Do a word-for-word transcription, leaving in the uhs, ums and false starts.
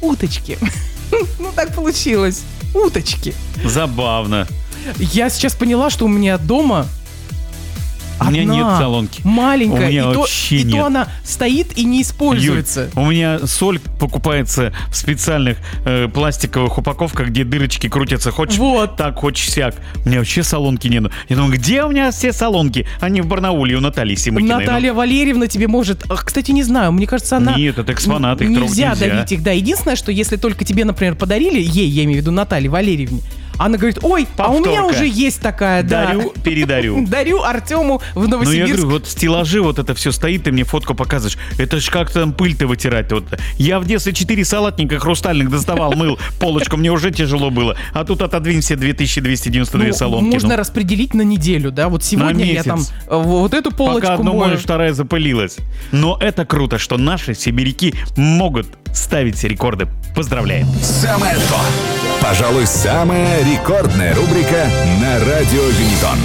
уточки. Ну, так получилось. Уточки. Забавно. Я сейчас поняла, что у меня дома У меня одна, нет солонки. маленькая, У меня и, то, вообще и нет. то она стоит и не используется. Юль, у меня соль покупается в специальных э, пластиковых упаковках, где дырочки крутятся. Хочешь Вот. так, хочешь сяк. У меня вообще солонки нету. Я думаю, где у меня все солонки? Они в Барнауле у Натальи Симыкиной. Наталья Валерьевна тебе может... Ах, кстати, не знаю, мне кажется, она... Нет, это экспонаты, их трогать нельзя. нельзя. давить их, да. Единственное, что если только тебе, например, подарили, ей, я имею в виду Наталье Валерьевне, она говорит, ой, а у меня Повторка. уже есть такая, да. Дарю, передарю. Дарю Артему в Ну, я Новосибирск. говорю, вот стеллажи, вот это все стоит, ты мне фотку показываешь. Это ж как там пыль-то вытирать. Вот. Я в детстве четыре салатника хрустальных доставал, мыл полочку, мне уже тяжело было. А тут отодвинь все две тысячи двести девяносто две Ну, солонки. можно ну. распределить на неделю, да? Вот сегодня я месяц. там э, вот эту полочку Пока одну мою. моешь, вторая запылилась. Но это круто, что наши сибиряки могут ставить рекорды. Поздравляем. Самое то. Пожалуй, самая рекордная рубрика на радио Юнитон.